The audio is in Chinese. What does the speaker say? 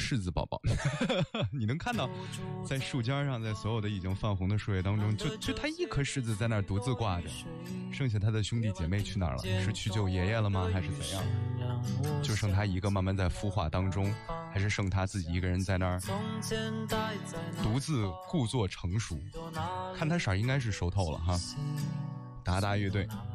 柿子宝宝。你能看到在树尖上，在所有的已经泛红的树叶当中，就他一颗柿子在那儿独自挂着，剩下他的兄弟姐妹去哪儿了？是去救爷爷了吗？还是怎样？就剩他一个慢慢在孵化当中，还是剩他自己一个人在那儿独自故作成熟？看他色应该是熟透了哈。达达乐队